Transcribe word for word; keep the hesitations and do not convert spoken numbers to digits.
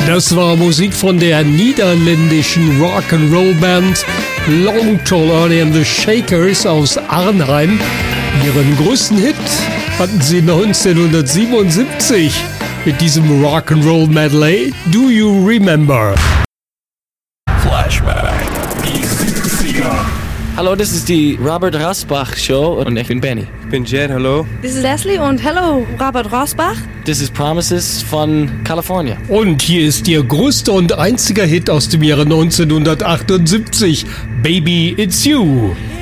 Das war Musik von der niederländischen Rock'n'Roll-Band Long Tall Early and the Shakers aus Arnheim. Ihren größten Hit hatten sie neunzehnhundertsiebenundsiebzig mit diesem Rock'n'Roll-Medley Do You Remember? Flashback. Hallo, das ist die Robert Rosbach Show und ich bin Benny. Ich bin Jed, hallo. This is Leslie und hello, Robert Rosbach. This is Promises von California. Und hier ist ihr größter und einziger Hit aus dem Jahre neunzehnhundertachtundsiebzig, Baby It's You.